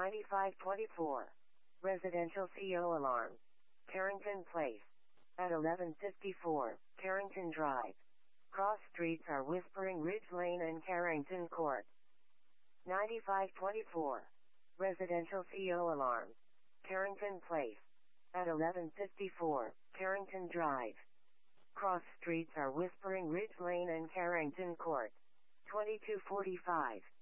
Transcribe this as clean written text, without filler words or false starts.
9524. Residential CO alarm. Carrington Place. At 1154, Carrington Drive. Cross streets are Whispering Ridge Lane and Carrington Court. 9524. Residential CO alarm. Carrington Place. At 1154, Carrington Drive. Cross streets are Whispering Ridge Lane and Carrington Court. 2245.